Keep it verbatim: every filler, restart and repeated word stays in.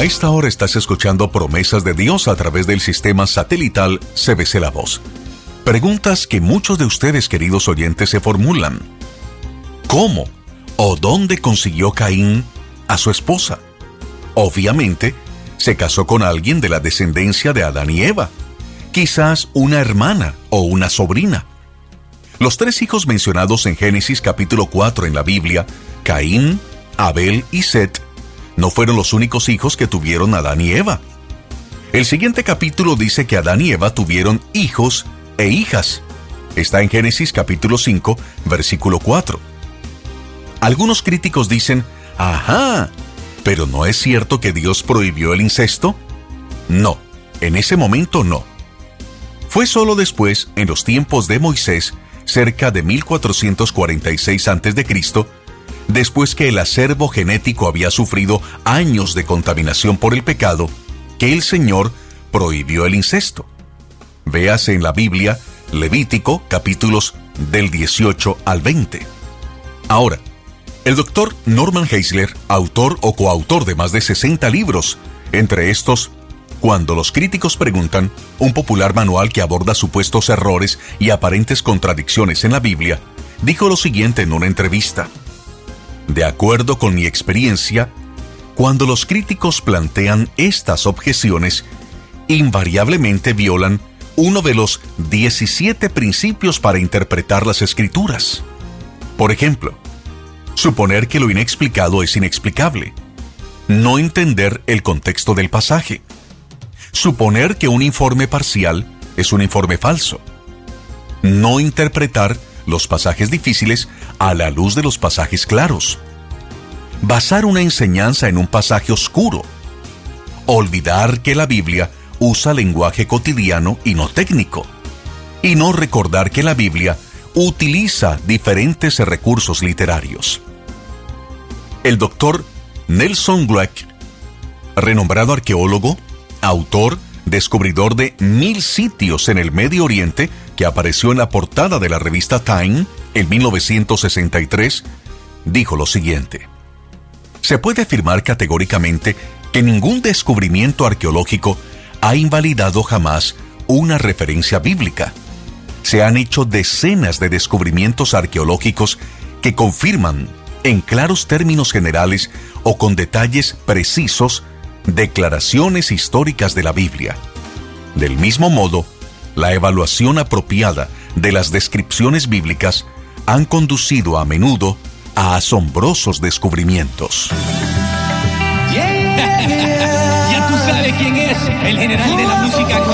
A esta hora estás escuchando Promesas de Dios a través del sistema satelital C B C La Voz. Preguntas que muchos de ustedes, queridos oyentes, se formulan. ¿Cómo o dónde consiguió Caín a su esposa? Obviamente, se casó con alguien de la descendencia de Adán y Eva, quizás una hermana o una sobrina. Los tres hijos mencionados en Génesis capítulo cuatro en la Biblia, Caín, Abel y Set, no fueron los únicos hijos que tuvieron Adán y Eva. El siguiente capítulo dice que Adán y Eva tuvieron hijos e hijas. Está en Génesis capítulo cinco, versículo cuatro. Algunos críticos dicen, ¡ajá! ¿Pero no es cierto que Dios prohibió el incesto? No, en ese momento no. Fue solo después, en los tiempos de Moisés, cerca de mil cuatrocientos cuarenta y seis antes de Cristo, después que el acervo genético había sufrido años de contaminación por el pecado, que el Señor prohibió el incesto. Véase en la Biblia, Levítico, capítulos del dieciocho al veinte. Ahora, el doctor Norman Geisler, autor o coautor de más de sesenta libros, entre estos, Cuando los críticos preguntan, un popular manual que aborda supuestos errores y aparentes contradicciones en la Biblia, dijo lo siguiente en una entrevista. De acuerdo con mi experiencia, cuando los críticos plantean estas objeciones, invariablemente violan uno de los diecisiete principios para interpretar las Escrituras. Por ejemplo, suponer que lo inexplicado es inexplicable. No entender el contexto del pasaje. Suponer que un informe parcial es un informe falso. No interpretar los pasajes difíciles a la luz de los pasajes claros. Basar una enseñanza en un pasaje oscuro. Olvidar que la Biblia usa lenguaje cotidiano y no técnico. Y no recordar que la Biblia utiliza diferentes recursos literarios. El doctor Nelson Glueck, renombrado arqueólogo, autor, descubridor de mil sitios en el Medio Oriente, que apareció en la portada de la revista Time en mil novecientos sesenta y tres, dijo lo siguiente. Se puede afirmar categóricamente que ningún descubrimiento arqueológico ha invalidado jamás una referencia bíblica. Se han hecho decenas de descubrimientos arqueológicos que confirman, en claros términos generales o con detalles precisos, declaraciones históricas de la Biblia. Del mismo modo, la evaluación apropiada de las descripciones bíblicas han conducido a menudo a asombrosos descubrimientos. Yeah, yeah. Ya tú sabes quién es el general de la música.